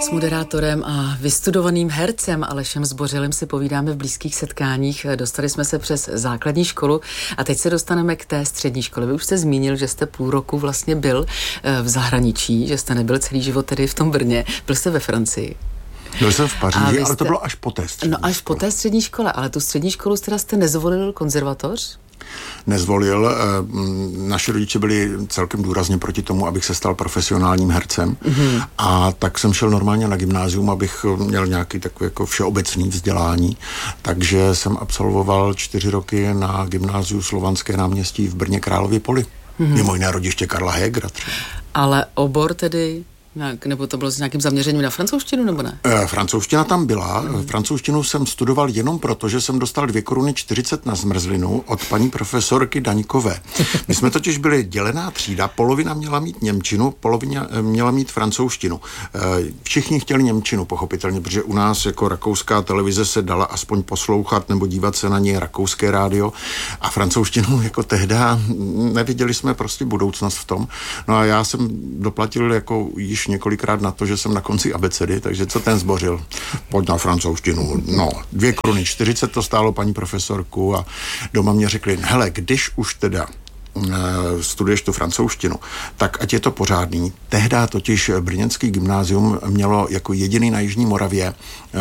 S moderátorem a vystudovaným hercem Alešem Zbořilem si povídáme v blízkých setkáních. Dostali jsme se přes základní školu a teď se dostaneme k té střední škole. Vy už jste zmínil, že jste půl roku vlastně byl v zahraničí, že jste nebyl celý život tedy v tom Brně. Byl jste ve Francii. Byl jsem v Paříži, ale to bylo až po té střední škole. Po té střední škole, ale tu střední školu jste nezvolil konzervatoř? Nezvolil. Naši rodiče byli celkem důrazně proti tomu, abych se stal profesionálním hercem. Mm-hmm. A tak jsem šel normálně na gymnázium, abych měl nějaký takový jako všeobecný vzdělání. Takže jsem absolvoval 4 roky na gymnáziu Slovanské náměstí v Brně Králově Poli. Mm-hmm. Mimo jiné rodiště Karla Hegera třeba. Ale obor tedy... Nebo to bylo s nějakým zaměřením na francouzštinu, nebo ne? Francouzština tam byla. Francouzštinu jsem studoval jenom proto, že jsem dostal 2 koruny 40 na zmrzlinu od paní profesorky Daňkové. My jsme totiž byli dělená třída, polovina měla mít němčinu, polovina měla mít francouzštinu. Všichni chtěli němčinu, pochopitelně, protože u nás jako rakouská televize se dala aspoň poslouchat nebo dívat se na ně rakouské rádio a francouzštinu jako tehda neviděli jsme prostě budoucnost v tom. No a já jsem doplatil jako již několikrát na to, že jsem na konci abecedy, takže co ten Zbořil? Pojď na francouzštinu. No, 2 koruny 40 to stálo paní profesorku a doma mě řekli, hele, když už teda studuješ tu francouzštinu, tak ať je to pořádný. Tehda totiž brněnský gymnázium mělo jako jediný na Jižní Moravě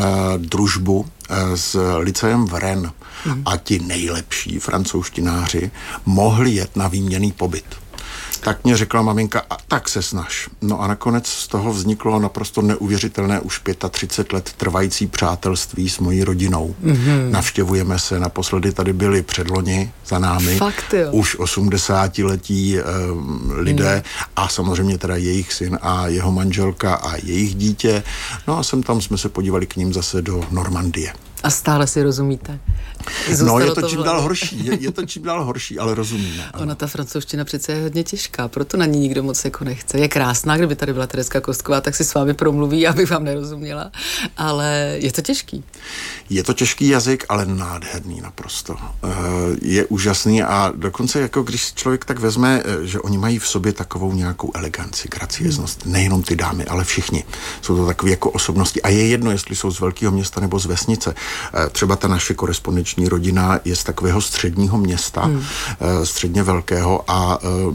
družbu s liceem v Rennes a ti nejlepší francouzštináři mohli jet na výměnný pobyt. Tak mě řekla maminka, a tak se snaž. No a nakonec z toho vzniklo naprosto neuvěřitelné už 35 let trvající přátelství s mojí rodinou. Mm-hmm. Navštěvujeme se, naposledy tady byli předloni za námi. Fakt, jo. Už 80letí lidé a samozřejmě teda jejich syn a jeho manželka a jejich dítě. No a tam jsme se podívali k ním zase do Normandie. A stále si rozumíte? No, je to čím dál horší. Je to čím dál horší, ale rozumíme. Ano. Ona, ta francouzština přece je hodně těžká, proto na ní nikdo moc jako nechce. Je krásná, kdyby tady byla Tereska Kostková, tak si s vámi promluví, abych vám nerozuměla. Ale je to těžký. Je to těžký jazyk, ale nádherný naprosto. Je úžasný a dokonce jako když člověk tak vezme, že oni mají v sobě takovou nějakou eleganci, gracieznost. Nejenom ty dámy, ale všichni. Jsou to takové jako osobnosti a je jedno, jestli jsou z velkého města nebo z vesnice. Třeba ta naše korespondenční rodina je z takového středního města, středně velkého a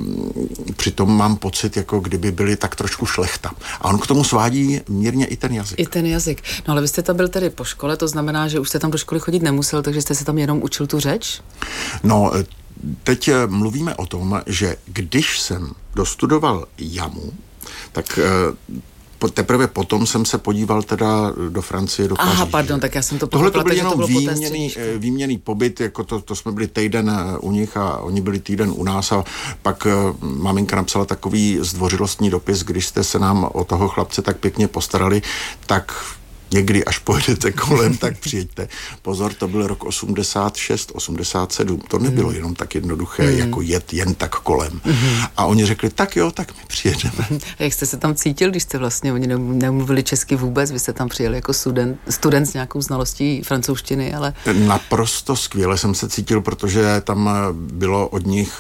přitom mám pocit, jako kdyby byli tak trošku šlechta. A on k tomu svádí mírně i ten jazyk. I ten jazyk. No ale vy jste tam byl tedy po škole, to znamená, že už jste tam do školy chodit nemusel, takže jste se tam jenom učil tu řeč? No, teď mluvíme o tom, že když jsem dostudoval JAMu, tak teprve potom jsem se podíval teda do Francie, do Paříže. Aha, pardon, tak já jsem to pochopila. Tohle to byl jenom výměnný pobyt, jako to jsme byli týden u nich a oni byli týden u nás a pak maminka napsala takový zdvořilostní dopis, když jste se nám o toho chlapce tak pěkně postarali, tak někdy, až pojedete kolem, tak přijeďte. Pozor, to byl rok 86, 87. To nebylo jenom tak jednoduché, jako jet jen tak kolem. A oni řekli, tak jo, tak my přijedeme. A jak jste se tam cítil, když jste vlastně, oni nemluvili česky vůbec, vy jste tam přijeli jako student s nějakou znalostí francouzštiny, ale... Naprosto skvěle jsem se cítil, protože tam bylo od nich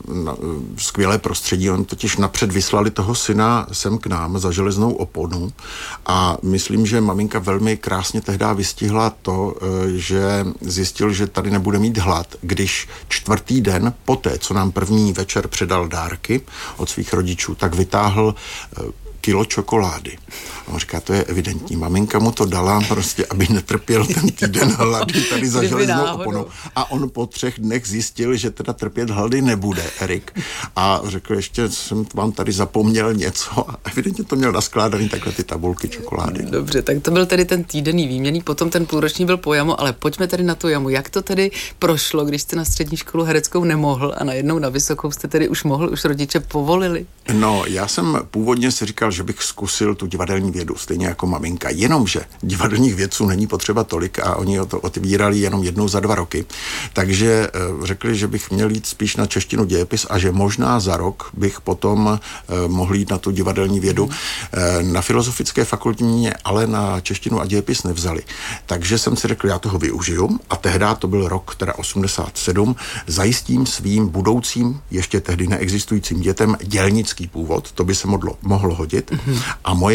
skvělé prostředí. On totiž napřed vyslali toho syna sem k nám za železnou oponu a myslím, že maminka velmi krásně tehdy vystihla to, že zjistil, že tady nebude mít hlad, když 4. den poté, co nám první večer předal dárky od svých rodičů, tak vytáhl kilo čokolády. A on říká, to je evidentní. Maminka mu to dala prostě, aby netrpěl ten týden hlady tady za železnou oponou. A on po 3 dnech zjistil, že teda trpět hlady nebude, Erik. A řekl, ještě jsem vám tady zapomněl něco. A evidentně to měl naskládaný takhle ty tabulky čokolády. Dobře, tak to byl tedy ten týdenní výměný, potom ten půlroční byl po JAMu, ale pojďme tedy na tu JAMu. Jak to tedy prošlo, když jste na střední školu hereckou nemohl a najednou na vysokou jste tedy už mohl, už rodiče povolili? No, já jsem původně si říkal, že bych zkusil tu divadelní vědu, stejně jako maminka. Jenomže divadelních vědců není potřeba tolik a oni to otvírali jenom jednou za 2 roky. Takže řekli, že bych měl jít spíš na češtinu dějepis a že možná za rok bych potom mohl jít na tu divadelní vědu. Na filozofické fakultě mě ale na češtinu a dějepis nevzali. Takže jsem si řekl, já toho využiju a tehdy to byl rok, teda 87, zajistím svým budoucím, ještě tehdy neexistujícím dětem dělnický původ, to by se mohlo hodit. A moje první pracovní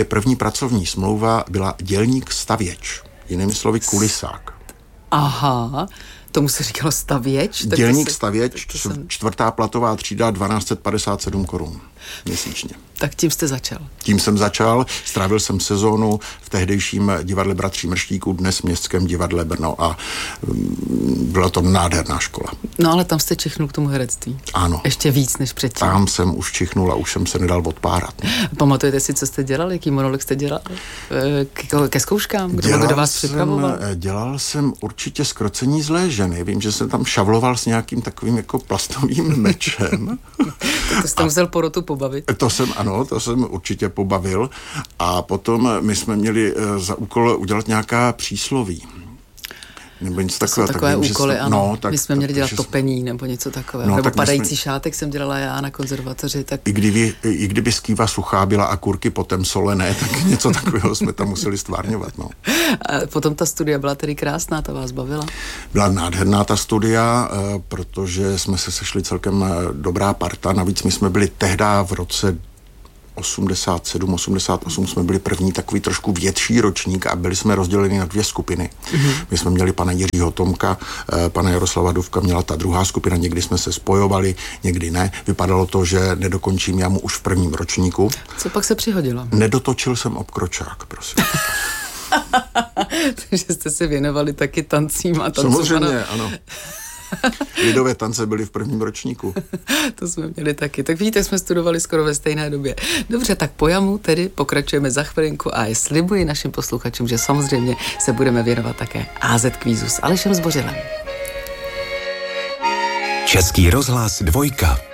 pracovní smlouva byla dělník stavěč, jinými slovy kulisák. Aha, tomu se říkalo stavěč? Dělník stavěč, 4. platová třída, 1257 korun měsíčně. Tak tím jste začal? Tím jsem začal, strávil jsem sezónu v tehdejším divadle Bratří Mrštíků, dnes Městském divadle Brno a byla to nádherná škola. No ale tam jste čichnul k tomu herectví. Ano. Ještě víc než předtím. Tam jsem už čichnul a už jsem se nedal odpárat. Pamatujete si, co jste dělal? Jaký monolog jste dělal? Ke zkouškám? Kdo vás připravoval? Dělal jsem určitě Zkrocení zlé ženy. Vím, že jsem tam šavloval s nějakým takovým jako plastovým mečem. To jste musel porotu pobavit. To jsem určitě pobavil. A potom my jsme měli za úkol udělat nějaká přísloví. Nebo něco takového. Takové úkoly, ano. No, tak, my jsme měli dělat topení nebo něco takového. No, nebo padající šátek jsem dělala já na konzervatoři. Tak... I kdyby skýva suchá byla a kurky potom solené, tak něco takového jsme tam museli stvárňovat. No. A potom ta studia byla tedy krásná, ta vás bavila? Byla nádherná ta studia, protože jsme se sešli celkem dobrá parta. Navíc my jsme byli tehda v roce 87, 88 jsme byli první takový trošku větší ročník a byli jsme rozděleni na 2 skupiny. My jsme měli pana Jiřího Tomka, pana Jaroslava Duvka měla ta druhá skupina, někdy jsme se spojovali, někdy ne. Vypadalo to, že nedokončím jamu už v prvním ročníku. Co pak se přihodilo? Nedotočil jsem obkročák, prosím. Takže jste se věnovali taky tancím a tancům. Samozřejmě, ano. Lidové tance byly v prvním ročníku. To jsme měli taky. Tak vidíte, jsme studovali skoro ve stejné době. Dobře, tak po jamu tedy pokračujeme za chvilinku a slibuji našim posluchačům, že samozřejmě se budeme věnovat také AZ kvízu s Alešem Zbořilem. Český rozhlas 2.